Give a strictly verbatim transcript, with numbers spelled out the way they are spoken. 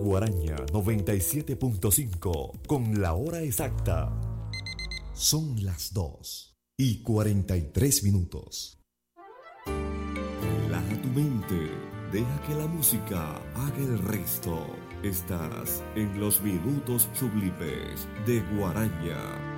Guaraña noventa y siete punto cinco con la hora exacta. Son las dos y cuarenta y tres minutos. Relaja tu mente, deja que la música haga el resto. Estás en los minutos sublimes de Guaraña.